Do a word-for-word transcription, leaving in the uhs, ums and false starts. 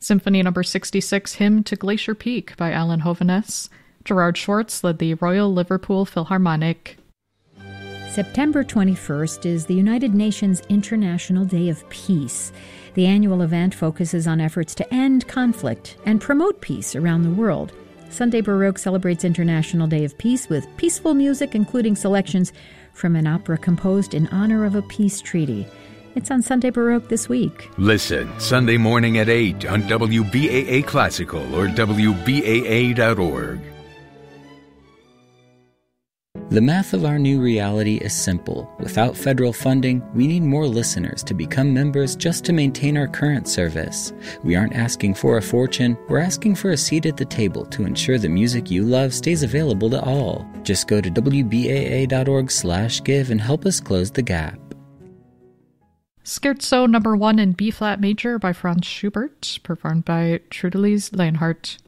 Symphony Number sixty-six, Hymn to Glacier Peak by Alan Hovhaness. Gerard Schwartz led the Royal Liverpool Philharmonic. September twenty-first is the United Nations International Day of Peace. The annual event focuses on efforts to end conflict and promote peace around the world. Sunday Baroque celebrates International Day of Peace with peaceful music, including selections from an opera composed in honor of a peace treaty. It's on Sunday Baroque this week. Listen Sunday morning at eight on W B A A Classical or W B A A dot org. The math of our new reality is simple. Without federal funding, we need more listeners to become members just to maintain our current service. We aren't asking for a fortune, we're asking for a seat at the table to ensure the music you love stays available to all. Just go to W B A A dot org slash give and help us close the gap. Scherzo Number one in B-flat major by Franz Schubert, performed by Trudelies Leonhardt.